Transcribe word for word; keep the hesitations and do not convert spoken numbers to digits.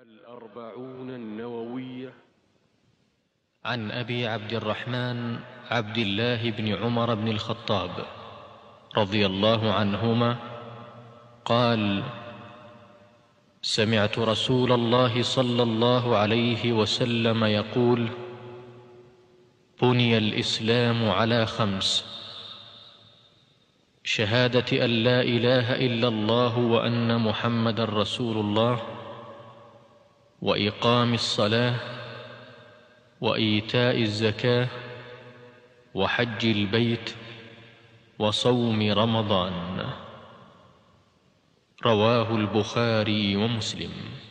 الأربعون النووية. عن أبي عبد الرحمن عبد الله بن عمر بن الخطاب رضي الله عنهما قال: سمعت رسول الله صلى الله عليه وسلم يقول: بني الإسلام على خمس: شهادة أن لا إله إلا الله وأن محمدًا رسول الله، وإقام الصلاة، وإيتاء الزكاة، وحج البيت، وصوم رمضان. رواه البخاري ومسلم.